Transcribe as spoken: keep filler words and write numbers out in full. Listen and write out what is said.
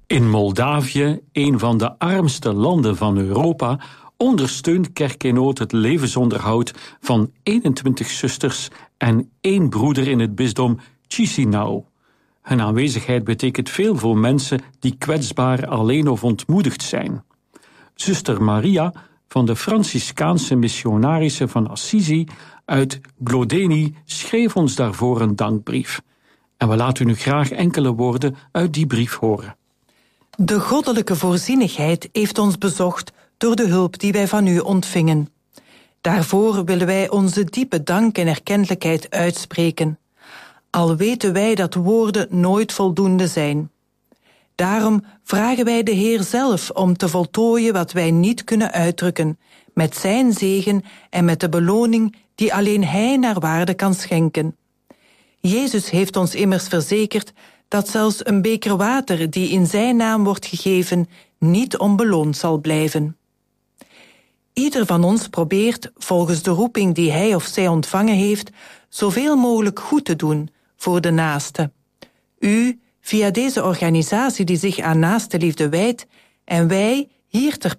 In Moldavië, een van de armste landen van Europa, ondersteunt Kerk in Nood het levensonderhoud van eenentwintig zusters en één broeder in het bisdom Chisinau. Hun aanwezigheid betekent veel voor mensen die kwetsbaar, alleen of ontmoedigd zijn. Zuster Maria van de Franciscaanse missionarissen van Assisi uit Glodeni schreef ons daarvoor een dankbrief. En we laten u nu graag enkele woorden uit die brief horen. De goddelijke voorzienigheid heeft ons bezocht door de hulp die wij van u ontvingen. Daarvoor willen wij onze diepe dank en erkentelijkheid uitspreken. Al weten wij dat woorden nooit voldoende zijn. Daarom vragen wij de Heer zelf om te voltooien wat wij niet kunnen uitdrukken, met zijn zegen en met de beloning die alleen hij naar waarde kan schenken. Jezus heeft ons immers verzekerd dat zelfs een beker water die in zijn naam wordt gegeven niet onbeloond zal blijven. Ieder van ons probeert, volgens de roeping die hij of zij ontvangen heeft, zoveel mogelijk goed te doen voor de naaste. U, via deze organisatie die zich aan naaste liefde wijdt, en wij, hier ter